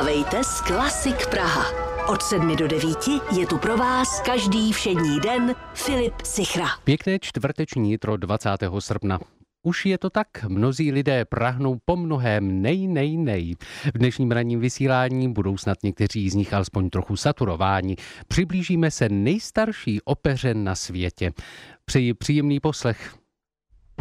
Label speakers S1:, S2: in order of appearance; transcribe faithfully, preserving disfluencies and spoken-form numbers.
S1: Vstávejte s Klasik Praha. Od sedmi do devíti je tu pro vás každý všední den Filip Sichra.
S2: Pěkné čtvrteční jitro dvacátého srpna. Už je to tak, mnozí lidé prahnou po mnohém nej, nej, nej. V dnešním ranním vysílání budou snad někteří z nich alespoň trochu saturováni. Přiblížíme se nejstarší opeře na světě. Přeji příjemný poslech.